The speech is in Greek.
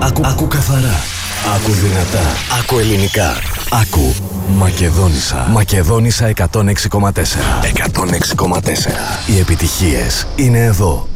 Άκου καθαρά. Άκου δυνατά. Άκου ελληνικά. Άκου Μακεδόνισσα. Μακεδόνισσα 106,4. 106,4. Οι επιτυχίες είναι εδώ.